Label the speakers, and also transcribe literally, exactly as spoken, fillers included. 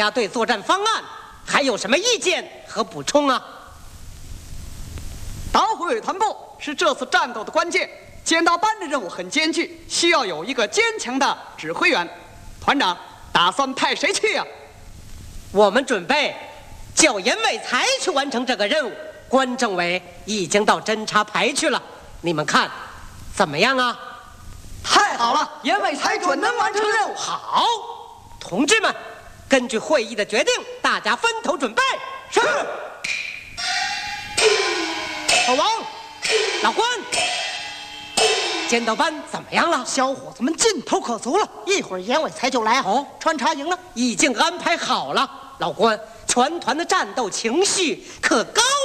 Speaker 1: 家对作战方案还有什么意见和补充啊？
Speaker 2: 导会团部是这次战斗的关键，剪刀班的任务很艰巨，需要有一个坚强的指挥员。团长打算派谁去呀、啊？
Speaker 1: 我们准备叫严伟才去完成这个任务。关政委已经到侦察排去了，你们看怎么样啊？
Speaker 2: 太好了，严伟才准能完成任务。
Speaker 1: 好，同志们，根据会议的决定，大家分头准备。
Speaker 2: 是。
Speaker 1: 老王，老关，尖刀班怎么样了？
Speaker 3: 小伙子们劲头可足了，一会儿严伟才就来。
Speaker 1: 哦，
Speaker 3: 穿插营了，
Speaker 1: 已经安排好了。老关，全团的战斗情绪可高